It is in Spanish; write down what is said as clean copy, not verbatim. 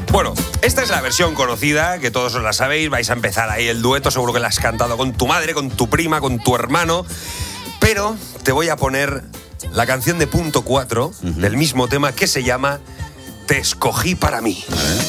Bueno, esta es la versión conocida, que todos os la sabéis. Vais a empezar ahí el dueto, seguro que la has cantado con tu madre, con tu prima, con tu hermano. Pero te voy a poner la canción de Punto 4 del mismo tema, que se llama Te escogí para mí.